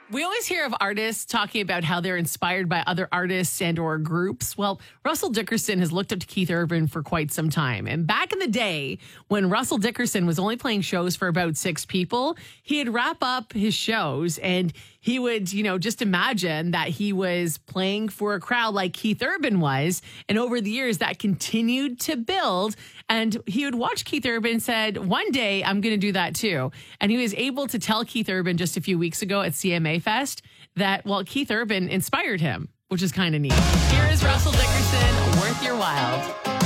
We always hear of artists talking about how they're inspired by other artists and or groups. Well, Russell Dickerson has looked up to Keith Urban for quite some time. And back in the day, when Russell Dickerson was only playing shows for about 6 people, he'd wrap up his shows and he would, just imagine that he was playing for a crowd like Keith Urban was. And over the years, that continued to build. And he would watch Keith Urban and said, one day I'm going to do that too. And he was able to tell Keith Urban just a few weeks ago at CMA Fest that, Keith Urban inspired him, which is kind of neat. Here is Russell Dickerson, Worth Your While.